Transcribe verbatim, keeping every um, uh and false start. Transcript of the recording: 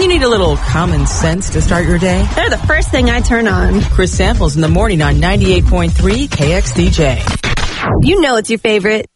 need a little common sense to start your day? They're the first thing I turn on. Chris Samples in the morning on ninety-eight point three K X D J. You know it's your favorite.